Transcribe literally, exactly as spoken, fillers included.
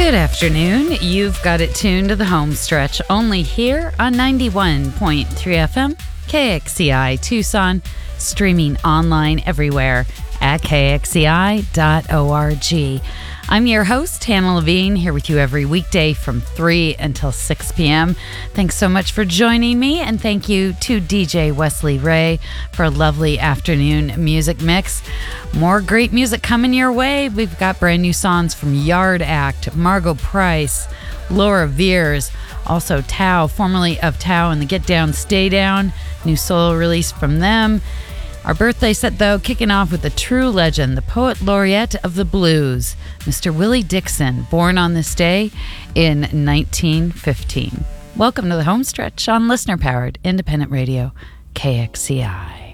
Good afternoon. You've got it tuned to the home stretch only here on ninety-one point three F M, K X C I Tucson, streaming online everywhere at K X C I dot org. I'm your host, Hannah Levine, here with you every weekday from three until six p.m. Thanks so much for joining me, and thank you to D J Wesley Ray for a lovely afternoon music mix. More great music coming your way. We've got brand new songs from Yard Act, Margo Price, Laura Veers, also Tao, formerly of Tao and the Get Down, Stay Down, new solo release from them. Our birthday set, though, kicking off with a true legend, the poet laureate of the blues, Mister Willie Dixon, born on this day in nineteen fifteen. Welcome to the home stretch on listener-powered independent radio, K X C I.